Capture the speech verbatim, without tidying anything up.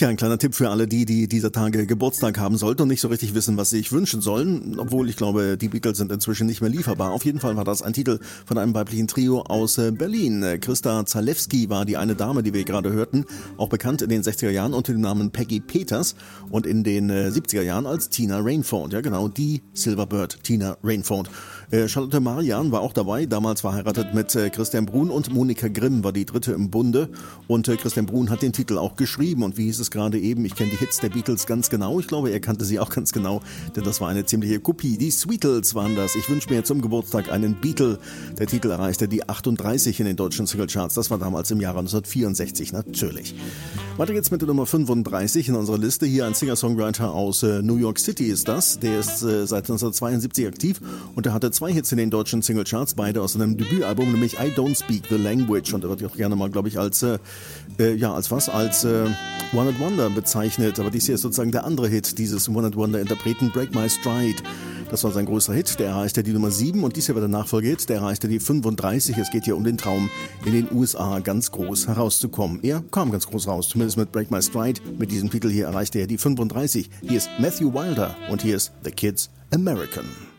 Tja, ein kleiner Tipp für alle die, die dieser Tage Geburtstag haben sollten und nicht so richtig wissen, was sie sich wünschen sollen. Obwohl, ich glaube, die Beatles sind inzwischen nicht mehr lieferbar. Auf jeden Fall war das ein Titel von einem weiblichen Trio aus Berlin. Christa Zalewski war die eine Dame, die wir gerade hörten, auch bekannt in den sechziger Jahren unter dem Namen Peggy Peters und in den siebziger Jahren als Tina Rainford. Ja genau, die Silverbird Tina Rainford. Charlotte Marian war auch dabei, damals verheiratet mit Christian Bruhn, und Monika Grimm war die dritte im Bunde. Und Christian Bruhn hat den Titel auch geschrieben, und wie hieß es gerade eben, ich kenne die Hits der Beatles ganz genau. Ich glaube, er kannte sie auch ganz genau, denn das war eine ziemliche Kopie. Die Sweetles waren das. Ich wünsche mir zum Geburtstag einen Beatle. Der Titel erreichte die achtunddreißig in den deutschen Singlecharts. Das war damals im Jahre neunzehnhundertvierundsechzig, natürlich. Weiter geht's mit der Nummer fünfunddreißig in unserer Liste. Hier ein Singer-Songwriter aus äh, New York City ist das. Der ist äh, seit neunzehnhundertzweiundsiebzig aktiv und er hatte zwei Hits in den deutschen Singlecharts, beide aus seinem Debütalbum, nämlich I Don't Speak the Language. Und er wird auch gerne mal, glaube ich, als, äh, äh, ja, als was? Als äh, One Hit Wonder bezeichnet. Aber dies hier ist sozusagen der andere Hit dieses One Hit Wonder-Interpreten, Break My Stride. Das war sein größter Hit, der erreichte die Nummer sieben, und dies hier war der Nachfolgehit, der erreichte die fünfunddreißig. Es geht hier um den Traum, in den U S A ganz groß herauszukommen. Er kam ganz groß raus, zumindest mit Break My Stride. Mit diesem Titel hier erreichte er die fünfunddreißig. Hier ist Matthew Wilder und hier ist The Kids American.